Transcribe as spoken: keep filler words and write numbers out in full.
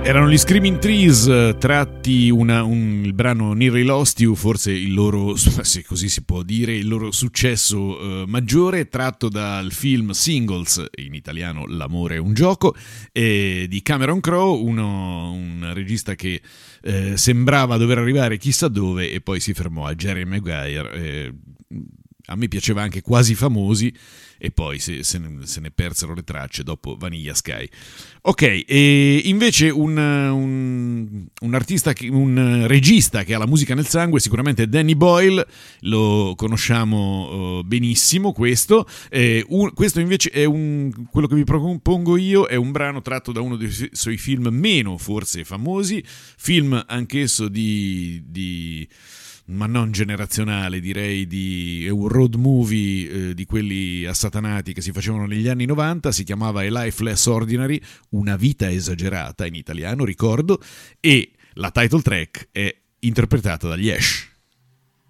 Erano gli Screaming Trees, tratti una, un, il brano Nearly Lost You, forse il loro, se così si può dire, il loro successo eh, maggiore, tratto dal film Singles, in italiano L'amore è un gioco, eh, di Cameron Crowe, uno, un regista che eh, sembrava dover arrivare chissà dove e poi si fermò a Jerry Maguire. Eh, a me piaceva anche Quasi Famosi e poi se, se, ne, se ne persero le tracce dopo Vanilla Sky. Ok, e invece un, un, un artista, un regista che ha la musica nel sangue sicuramente è Danny Boyle, lo conosciamo uh, benissimo questo. Eh, un, questo invece è un, quello che vi propongo io, è un brano tratto da uno dei su- suoi film meno forse famosi, film anch'esso di... di ma non generazionale, direi di un road movie eh, di quelli assatanati che si facevano negli anni novanta, si chiamava A Life Less Ordinary, una vita esagerata in italiano, ricordo, e la title track è interpretata dagli Ash.